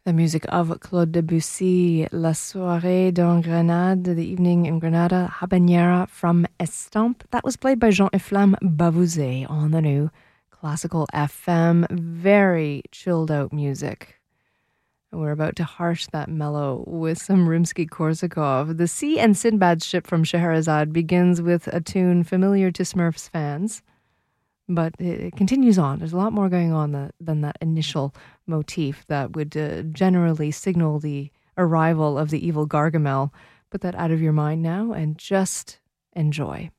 The music of Claude Debussy, La Soirée dans Grenade, The Evening in Grenada, Habanera from Estampe. That was played by Jean-Efflam Bavouzet on the new Classical FM. Very chilled out music. And we're about to harsh that mellow with some Rimsky-Korsakov. The Sea and Sinbad's ship from Scheherazade begins with a tune familiar to Smurfs fans. But it continues on. There's a lot more going on than that initial motif that would generally signal the arrival of the evil Gargamel. Put that out of your mind now and just enjoy.